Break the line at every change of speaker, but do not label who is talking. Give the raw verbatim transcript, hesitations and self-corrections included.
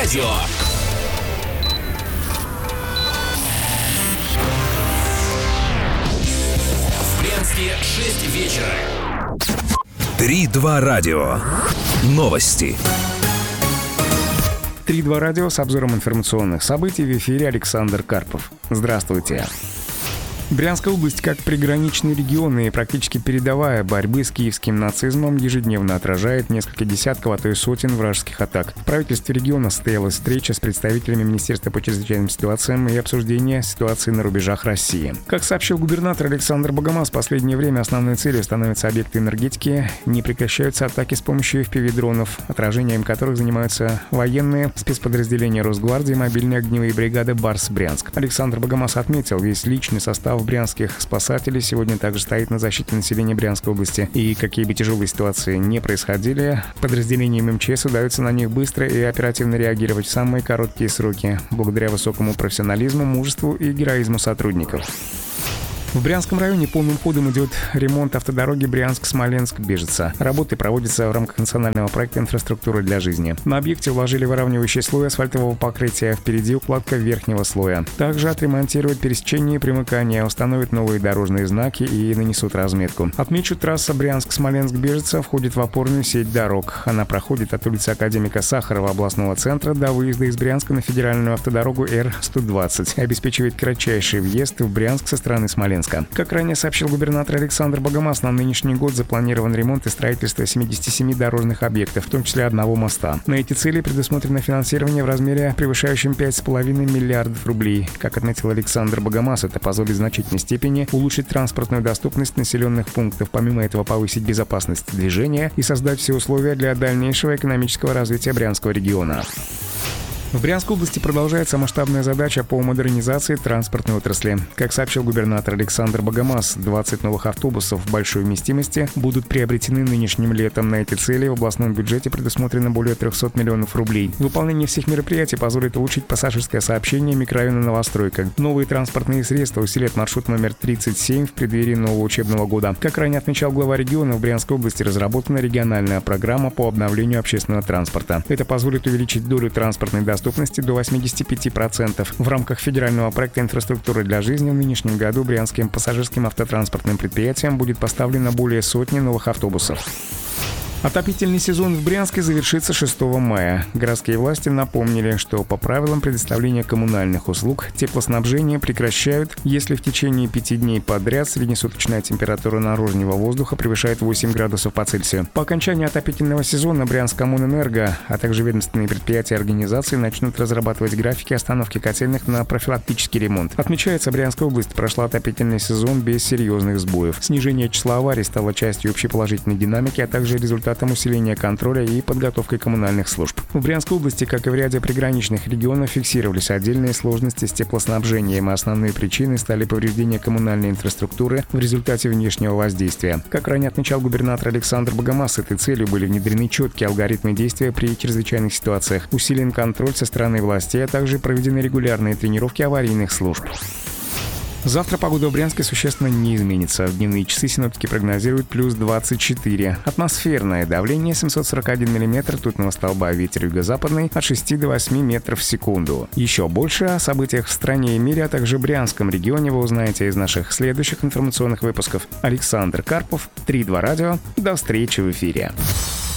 радио. В Брянске шесть вечера.
три два радио. Новости.
три два радио с обзором информационных событий. В эфире Александр Карпов. Здравствуйте. Брянская область, как приграничный регион и практически передовая борьбы с киевским нацизмом, ежедневно отражает несколько десятков, а то и сотен вражеских атак. В правительстве региона состоялась встреча с представителями Министерства по чрезвычайным ситуациям и обсуждение ситуации на рубежах России. Как сообщил губернатор Александр Богомаз, в последнее время основной целью становятся объекты энергетики. Не прекращаются атаки с помощью эф пи ви-дронов, отражением которых занимаются военные, спецподразделения Росгвардии, мобильные огневые бригады «Барс-Брянск». Александр Богомаз отметил, весь личный состав брянских спасателей сегодня также стоит на защите населения Брянской области. И какие бы тяжелые ситуации не происходили, подразделениям эм че эс удается на них быстро и оперативно реагировать в самые короткие сроки, благодаря высокому профессионализму, мужеству и героизму сотрудников. В Брянском районе полным ходом идет ремонт автодороги Брянск-Смоленск-Бежица. Работы проводятся в рамках национального проекта «Инфраструктура для жизни». На объекте уложили выравнивающий слой асфальтового покрытия, впереди укладка верхнего слоя. Также отремонтируют пересечение и примыкания, установят новые дорожные знаки и нанесут разметку. Отмечу, трасса Брянск-Смоленск-Бежица входит в опорную сеть дорог. Она проходит от улицы Академика Сахарова областного центра до выезда из Брянска на федеральную автодорогу эр сто двадцать. Обеспечивает кратчайший въезд в Брянск со стороны Смоленска. Как ранее сообщил губернатор Александр Богомаз, на нынешний год запланирован ремонт и строительство семидесяти семи дорожных объектов, в том числе одного моста. На эти цели предусмотрено финансирование в размере, превышающем пять с половиной миллиардов рублей. Как отметил Александр Богомаз, это позволит в значительной степени улучшить транспортную доступность населенных пунктов, помимо этого повысить безопасность движения и создать все условия для дальнейшего экономического развития Брянского региона. В Брянской области продолжается масштабная задача по модернизации транспортной отрасли. Как сообщил губернатор Александр Богомаз, двадцать новых автобусов большой вместимости будут приобретены нынешним летом. На эти цели в областном бюджете предусмотрено более трехсот миллионов рублей. Выполнение всех мероприятий позволит улучшить пассажирское сообщение микрорайона Новостройка. Новые транспортные средства усилят маршрут номер тридцать семь в преддверии нового учебного года. Как ранее отмечал глава региона, в Брянской области разработана региональная программа по обновлению общественного транспорта. Это позволит увеличить долю транспортной доступности до восьмидесяти пяти процентов. В рамках федерального проекта «Инфраструктура для жизни» в нынешнем году брянским пассажирским автотранспортным предприятиям будет поставлено более сотни новых автобусов. Отопительный сезон в Брянске завершится шестого мая. Городские власти напомнили, что по правилам предоставления коммунальных услуг теплоснабжение прекращают, если в течение пяти дней подряд среднесуточная температура наружного воздуха превышает восемь градусов по Цельсию. По окончании отопительного сезона Брянскоммунэнерго, а также ведомственные предприятия и организации начнут разрабатывать графики остановки котельных на профилактический ремонт. Отмечается, Брянская область прошла отопительный сезон без серьезных сбоев. Снижение числа аварий стало частью общеположительной динамики, а также результатом усиления контроля и подготовкой коммунальных служб. В Брянской области, как и в ряде приграничных регионов, фиксировались отдельные сложности с теплоснабжением, и основной причиной стали повреждения коммунальной инфраструктуры в результате внешнего воздействия. Как ранее отмечал губернатор Александр Богомаз, с этой целью были внедрены четкие алгоритмы действия при чрезвычайных ситуациях, усилен контроль со стороны властей, а также проведены регулярные тренировки аварийных служб. Завтра погода в Брянске существенно не изменится. В дневные часы синоптики прогнозируют плюс двадцать четыре. Атмосферное давление семьсот сорок один миллиметр ртутного столба, ветер юго-западный от шести до восьми метров в секунду. Еще больше о событиях в стране и мире, а также Брянском регионе вы узнаете из наших следующих информационных выпусков. Александр Карпов, три два радио. До встречи в эфире.